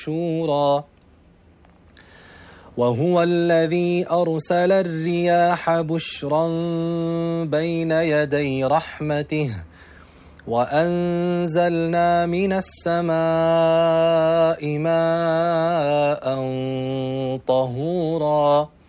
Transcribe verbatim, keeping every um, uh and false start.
شورا وهو الذي أرسل الرياح بشرا بين يدي رحمته وأنزلنا من السماء ماء طهورا